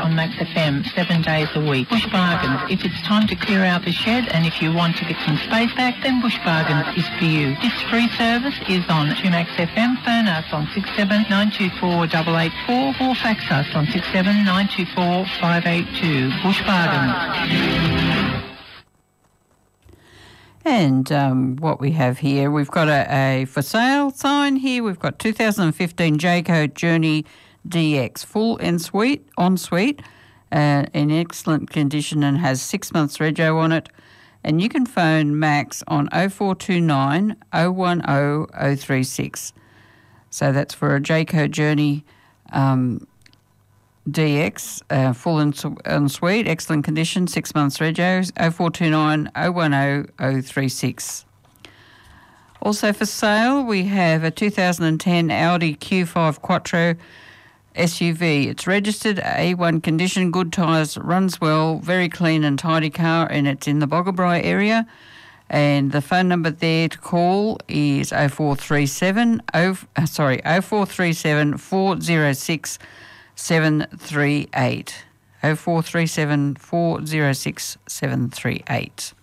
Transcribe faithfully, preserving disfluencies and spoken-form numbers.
on Max F M, seven days a week. Bush Bargains. If it's time to clear out the shed and if you want to get some space back, then Bush Bargains is for you. This free service is on two Max F M. Phone us on six seven nine two four eight eight four or fax us on six seven nine two four five eight two. Bush Bargains. And um, what we have here, we've got a, a for sale sign here. We've got two thousand fifteen Jayco Journey D X, full en suite, en suite, uh, in excellent condition and has six months rego on it. And you can phone Max on oh four two nine, oh one oh, oh three six. So that's for a Jayco Journey um, D X, uh, full en, en suite, excellent condition, six months rego, oh four two nine, oh one oh, oh three six. Also for sale, we have a two thousand ten Audi Q five Quattro S U V. It's registered, A one condition, good tyres, runs well, very clean and tidy car, and it's in the Boggabri area. And the phone number there to call is oh four three seven, oh, sorry, oh four three seven, four oh six, seven three eight. oh four three seven, four oh six, seven three eight.